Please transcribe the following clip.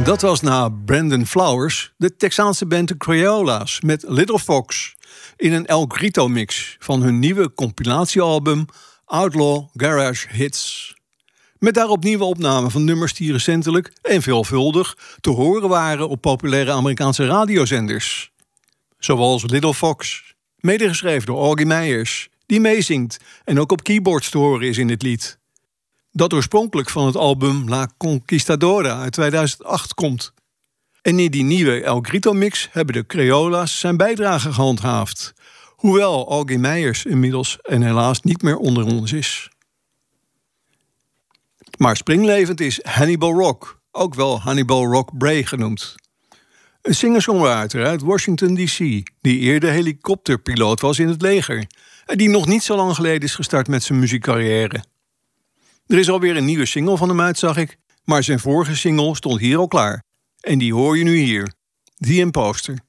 Dat was na Brandon Flowers de Texaanse band de Crayolas met Little Fox in een El Grito mix van hun nieuwe compilatiealbum Outlaw Garage Hits. Met daarop nieuwe opnamen van nummers die recentelijk en veelvuldig te horen waren op populaire Amerikaanse radiozenders. Zoals Little Fox, medegeschreven door Augie Meyers, die meezingt en ook op keyboards te horen is in dit lied. Dat oorspronkelijk van het album La Conquistadora uit 2008 komt. En in die nieuwe El Grito-mix hebben de Crayolas zijn bijdrage gehandhaafd. Hoewel Augie Meyers inmiddels en helaas niet meer onder ons is. Maar springlevend is Hannibal Rock, ook wel Hannibal Rock Bray genoemd. Een singer-songwriter uit Washington D.C. die eerder helikopterpiloot was in het leger en die nog niet zo lang geleden is gestart met zijn muziekcarrière. Er is alweer een nieuwe single van hem uit, zag ik, maar zijn vorige single stond hier al klaar. En die hoor je nu hier, The Imposter.